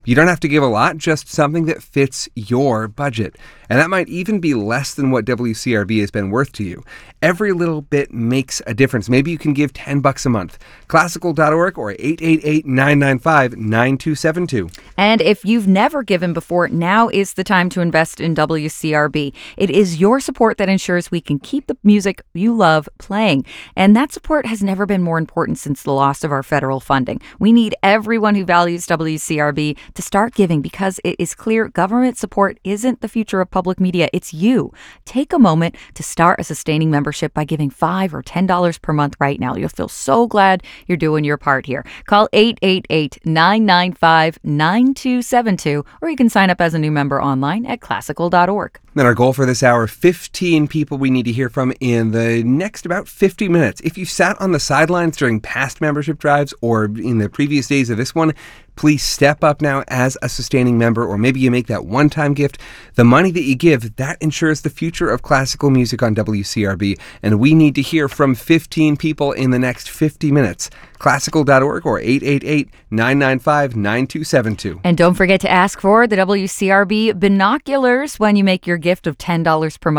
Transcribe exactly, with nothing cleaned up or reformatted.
You don't have to give a lot, just something that fits your budget. And that might even be less than what W C R B has been worth to you. Every little bit makes a difference. Maybe you can give ten bucks a month. Classical dot org or eight eight eight, nine nine five, nine two seven two. And if you've never given before, now is the time to invest in W C R B. It is your support that ensures we can keep the music you love playing. And that support has never been more important since the loss of our federal funding. We need everyone who values W C R B to start giving, because it is clear government support isn't the future of public media. It's you. Take a moment to start a sustaining membership by giving five or ten dollars per month right now. You'll feel so glad you're doing your part here. Call eight eight eight, nine nine five, nine two seven two, or you can sign up as a new member online at classical dot org. Then our goal for this hour, fifteen people we need to hear from in the next about fifty minutes. If you sat on the sidelines during past membership drives or in the previous days of this one, please step up now as a sustaining member, or maybe you make that one-time gift. The money that you give, that ensures the future of classical music on W C R B, and we need to hear from fifteen people in the next fifty minutes. classical dot org or eight eight eight, nine nine five, nine two seven two. And don't forget to ask for the W C R B binoculars when you make your gift of ten dollars per month.